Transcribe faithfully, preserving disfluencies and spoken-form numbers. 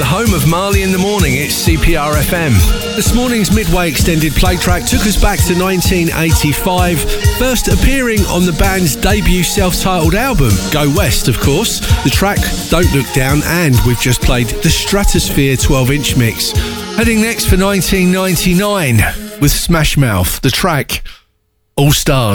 home of Marley in the Morning, it's C P R F M. This morning's Midway extended play track took us back to nineteen eighty-five, first appearing on the band's debut self-titled album, Go West, of course. The track Don't Look Down, and we've just played the Stratosphere twelve inch mix. Heading next for nineteen ninety-nine with Smash Mouth, the track All Stars.